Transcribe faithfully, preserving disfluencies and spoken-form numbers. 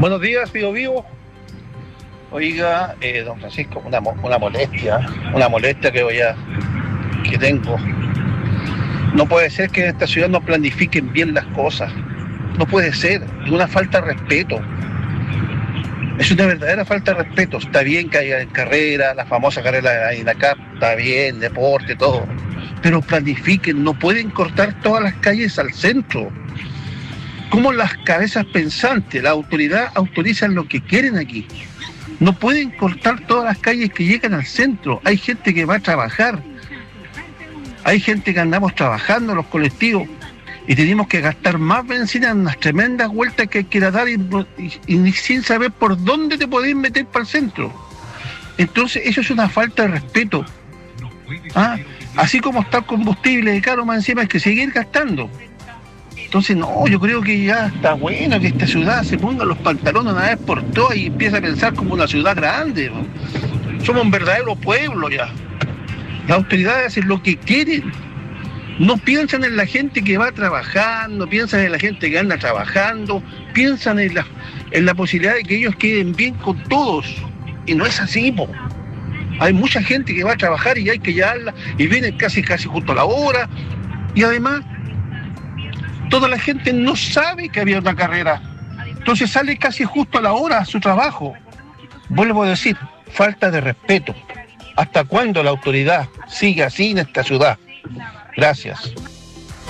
Buenos días, Vivo Vivo. Oiga, eh, don Francisco, una, mo- una molestia, una molestia que voy a, que tengo. No puede ser que en esta ciudad no planifiquen bien las cosas. No puede ser, es una falta de respeto. Es una verdadera falta de respeto. Está bien que haya carrera, la famosa carrera de la INACAP, está bien, deporte, todo. Pero planifiquen, no pueden cortar todas las calles al centro. Como las cabezas pensantes, la autoridad autorizan lo que quieren aquí. No pueden cortar todas las calles que llegan al centro. Hay gente que va a trabajar. Hay gente que andamos trabajando en los colectivos y tenemos que gastar más benzina en unas tremendas vueltas que hay que ir a dar y, y, y sin saber por dónde te podés meter para el centro. Entonces eso es una falta de respeto. ¿Ah? Así como está el combustible de caro, más encima hay que seguir gastando. Entonces, no, yo creo que ya está bueno que esta ciudad se ponga los pantalones una vez por todas y empiece a pensar como una ciudad grande, ¿no? Somos un verdadero pueblo ya. Las autoridades hacen lo que quieren. No piensan en la gente que va trabajando, no piensan en la gente que anda trabajando, piensan en la, en la posibilidad de que ellos queden bien con todos. Y no es así, po. Hay mucha gente que va a trabajar y hay que llevarla y vienen casi, casi justo a la hora. Y además, toda la gente no sabe que había una carrera. Entonces sale casi justo a la hora a su trabajo. Vuelvo a decir, falta de respeto. ¿Hasta cuándo la autoridad sigue así en esta ciudad? Gracias.